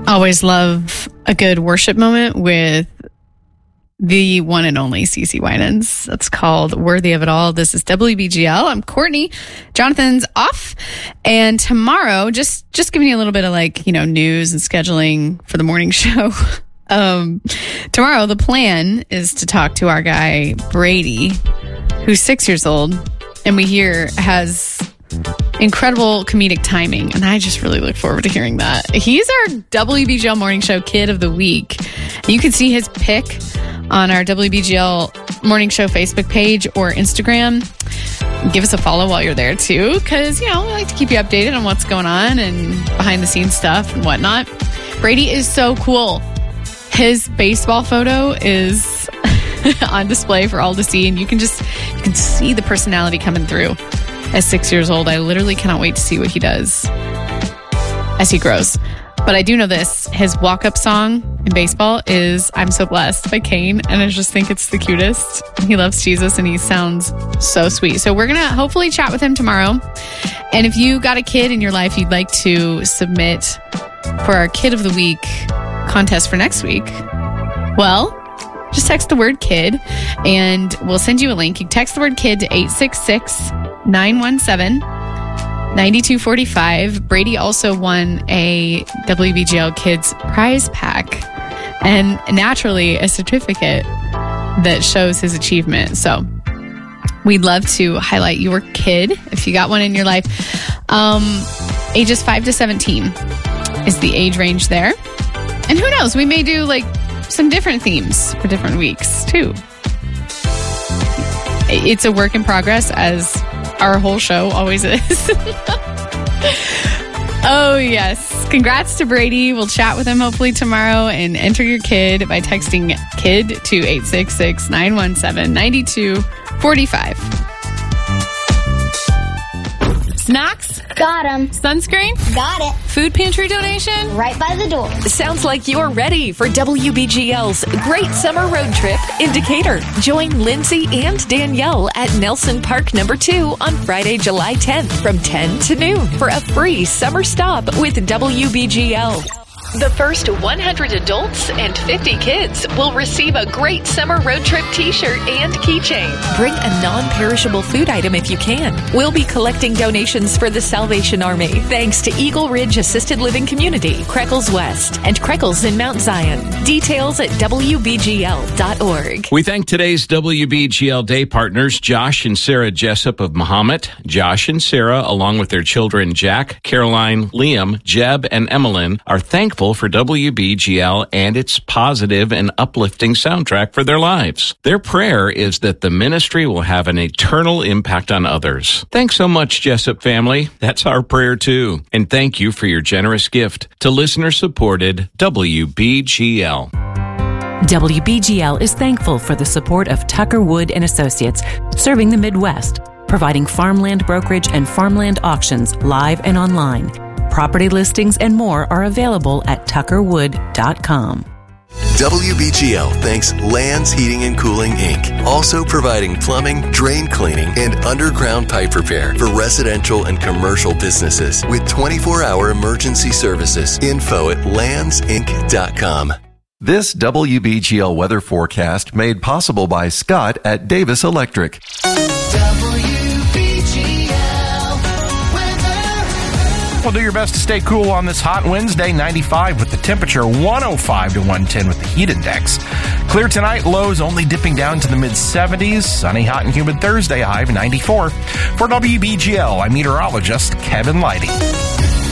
Always love a good worship moment with the one and only CeCe Winans. That's called Worthy of It All. This is WBGL. I'm Courtney. Jonathan's off. And tomorrow, just giving you a little bit of news and scheduling for the morning show. Tomorrow, the plan is to talk to our guy, Brady, who's 6 years old, and we hear has incredible comedic timing, and I just really look forward to hearing that. He's our WBGL Morning Show Kid of the Week. You can see his pic on our WBGL Morning Show Facebook page or Instagram. Give us a follow while you're there too, because we like to keep you updated on what's going on and behind the scenes stuff and whatnot. Brady is so cool. His baseball photo is on display for all to see, and you can see the personality coming through. At 6 years old, I literally cannot wait to see what he does as he grows. But I do know this. His walk-up song in baseball is I'm So Blessed by Kane, and I just think it's the cutest. He loves Jesus, and he sounds so sweet. So we're going to hopefully chat with him tomorrow. And if you got a kid in your life you'd like to submit for our Kid of the Week contest for next week, well, just text the word kid, and we'll send you a link. You text the word kid to 866-917-9245. Brady also won a WBGL Kids prize pack and naturally a certificate that shows his achievement. So we'd love to highlight your kid if you got one in your life. Ages 5 to 17 is the age range there. And who knows, we may do some different themes for different weeks too. It's a work in progress, as our whole show always is. Oh, yes. Congrats to Brady. We'll chat with him hopefully tomorrow, and enter your kid by texting KID to 866-917-9245. Snacks? Got 'em. Sunscreen? Got it. Food pantry donation? Right by the door. Sounds like you're ready for WBGL's Great Summer Road Trip in Decatur. Join Lindsay and Danielle at Nelson Park No. 2 on Friday, July 10th from 10 to noon for a free summer stop with WBGL. The first 100 adults and 50 kids will receive a Great Summer Road Trip t-shirt and keychain. Bring a non-perishable food item if you can. We'll be collecting donations for the Salvation Army, thanks to Eagle Ridge Assisted Living Community, Creckles West, and Creckles in Mount Zion. Details at WBGL.org. We thank today's WBGL Day partners, Josh and Sarah Jessup of Mahomet. Josh and Sarah, along with their children Jack, Caroline, Liam, Jeb, and Emmeline, are thankful for WBGL and its positive and uplifting soundtrack for their lives. Their prayer is that the ministry will have an eternal impact on others. Thanks so much, Jessup family. That's our prayer too. And thank you for your generous gift to listener-supported WBGL. WBGL is thankful for the support of Tucker Wood and Associates, serving the Midwest, providing farmland brokerage and farmland auctions live and online. Property listings and more are available at tuckerwood.com. WBGL thanks Lands Heating and Cooling, Inc., also providing plumbing, drain cleaning, and underground pipe repair for residential and commercial businesses with 24-hour emergency services. Info at landsinc.com. This WBGL weather forecast made possible by Scott at Davis Electric. Well, do your best to stay cool on this hot Wednesday. 95 with the temperature, 105 to 110 with the heat index. Clear tonight, lows only dipping down to the mid-70s. Sunny, hot, and humid Thursday, high of 94. For WBGL, I'm meteorologist Kevin Leidy.